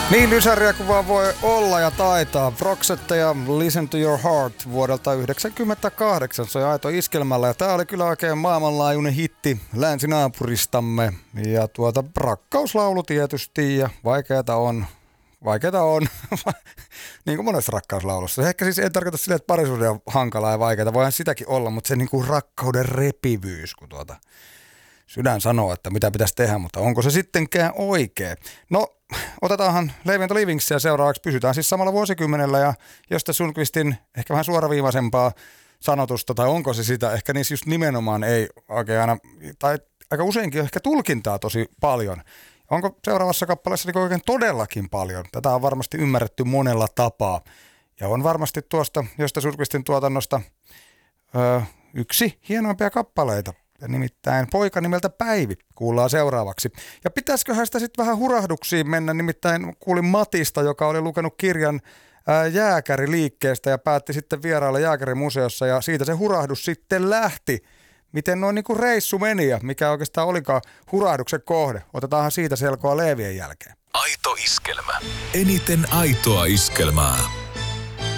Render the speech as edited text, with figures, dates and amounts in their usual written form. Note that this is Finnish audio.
Niin lysäriä kuin vaan voi olla ja taitaa. Proxette ja Listen to Your Heart vuodelta 1998. Se on aito iskelmällä ja tää oli kyllä oikein maailmanlaajuinen hitti länsinaapuristamme. Ja rakkauslaulu tietysti ja vaikeeta on. Niin kuin monessa rakkauslaulussa. Ehkä siis ei tarkoita silleen, että parisuhde on hankalaa ja vaikeaa. Voihan sitäkin olla, mutta se niin kuin rakkauden repivyys, kun sydän sanoo, että mitä pitäisi tehdä, mutta onko se sittenkään oikein? No, otetaanhan Leaving the Livingsia seuraavaksi. Pysytään siis samalla vuosikymmenellä ja Gösta Sundqvistin ehkä vähän suoraviivaisempaa sanotusta, tai onko se sitä, ehkä niissä just nimenomaan ei oikein aina, tai aika useinkin ehkä tulkintaa tosi paljon. Onko seuraavassa kappaleessa niin oikein todellakin paljon? Tätä on varmasti ymmärretty monella tapaa. Ja on varmasti tuosta Gösta Sundqvistin tuotannosta yksi hienoimpia kappaleita. Ja nimittäin Poika nimeltä Päivi kuullaan seuraavaksi. Ja pitäisiköhän sitä sitten vähän hurahduksiin mennä, nimittäin kuulin Matista, joka oli lukenut kirjan jääkäriliikkeestä ja päätti sitten vierailla jääkärimuseossa ja siitä se hurahdus sitten lähti. Miten noin niin kuin reissu meni ja mikä oikeastaan olikaan hurahduksen kohde. Otetaanhan siitä selkoa Leevien jälkeen. Aito iskelmä. Eniten aitoa iskelmää.